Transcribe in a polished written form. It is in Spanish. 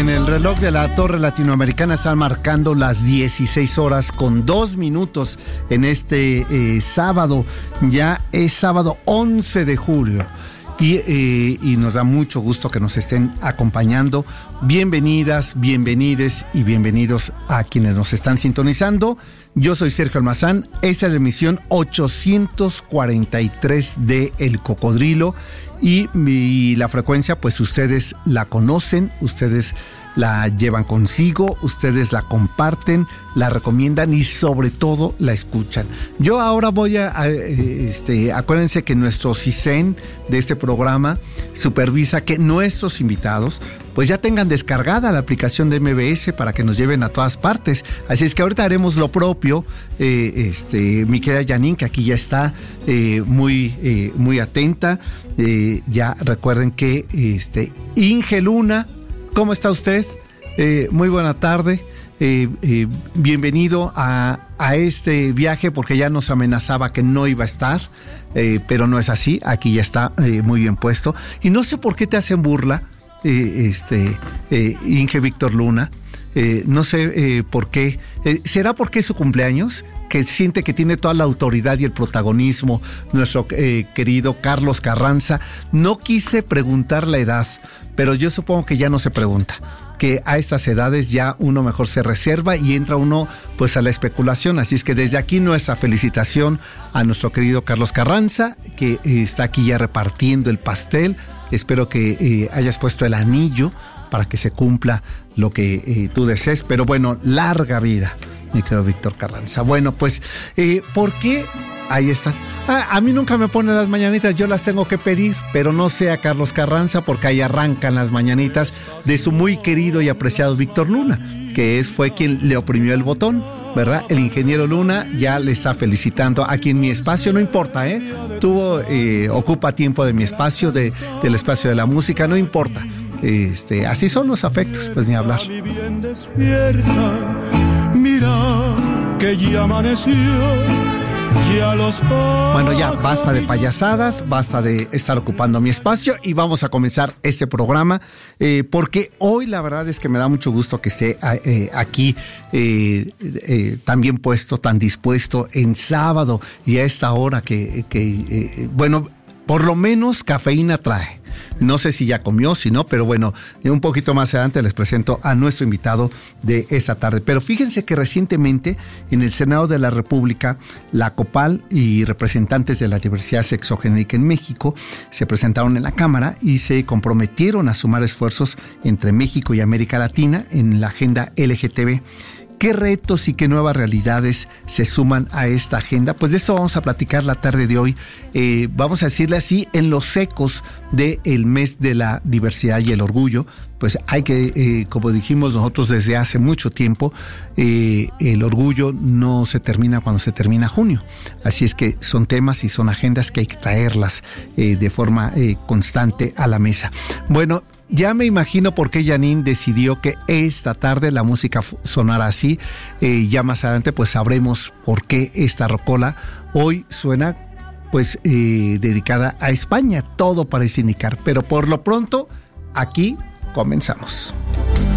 En el reloj de la Torre Latinoamericana están marcando las 16 horas con 2 minutos en este sábado. Ya es sábado 11 de julio. Y nos da mucho gusto que nos estén acompañando. Bienvenidas, bienvenides y bienvenidos a quienes nos están sintonizando. Yo soy Sergio Almazán. Esta es la emisión 843 de El Cocodrilo. Y la frecuencia, pues ustedes la conocen, ustedes la llevan consigo, ustedes la comparten, la recomiendan y sobre todo la escuchan. Yo ahora voy acuérdense que nuestro CISEN de este programa supervisa que nuestros invitados pues ya tengan descargada la aplicación de MBS para que nos lleven a todas partes. Así es que ahorita haremos lo propio. Mi querida Janine, que aquí ya está muy atenta. Ya recuerden que Inge Luna, ¿cómo está usted? Muy buena tarde. Bienvenido a este viaje, porque ya nos amenazaba que no iba a estar, pero no es así. Aquí ya está muy bien puesto. Y no sé por qué te hacen burla, Inge Víctor Luna. No sé por qué. ¿Será porque es su cumpleaños? Que siente que tiene toda la autoridad y el protagonismo nuestro querido Carlos Carranza. No quise preguntar la edad, pero yo supongo que ya no se pregunta, que a estas edades ya uno mejor se reserva y entra uno pues a la especulación. Así es que desde aquí nuestra felicitación a nuestro querido Carlos Carranza, que está aquí ya repartiendo el pastel. Espero que hayas puesto el anillo para que se cumpla lo que tú desees, pero bueno, larga vida, mi querido Víctor Carranza. Bueno, pues, ¿por qué? Ahí está. A mí nunca me ponen las mañanitas, yo las tengo que pedir, pero no sé a Carlos Carranza, porque ahí arrancan las mañanitas de su muy querido y apreciado Víctor Luna, que fue quien le oprimió el botón, ¿verdad? El ingeniero Luna ya le está felicitando aquí en mi espacio, no importa, ocupa tiempo de mi espacio, del espacio de la música, no importa. Así son los afectos, pues ni hablar. Mira que ya amaneció. Bueno, ya basta de payasadas, basta de estar ocupando mi espacio y vamos a comenzar este programa, porque hoy la verdad es que me da mucho gusto que esté aquí tan bien puesto, tan dispuesto en sábado y a esta hora que bueno, por lo menos cafeína trae. No sé si ya comió, si no, pero bueno, un poquito más adelante les presento a nuestro invitado de esta tarde. Pero fíjense que recientemente en el Senado de la República, la COPAL y representantes de la diversidad sexogenérica en México se presentaron en la Cámara y se comprometieron a sumar esfuerzos entre México y América Latina en la agenda LGTB. ¿Qué retos y qué nuevas realidades se suman a esta agenda? Pues de eso vamos a platicar la tarde de hoy. Vamos a decirle así, en los ecos del mes de la diversidad y el orgullo. Pues hay que, como dijimos nosotros desde hace mucho tiempo, el orgullo no se termina cuando se termina junio. Así es que son temas y son agendas que hay que traerlas de forma constante a la mesa. Bueno, ya me imagino por qué Janine decidió que esta tarde la música sonara así. Ya más adelante pues sabremos por qué esta rocola hoy suena pues dedicada a España. Todo parece indicar, pero por lo pronto aquí comenzamos.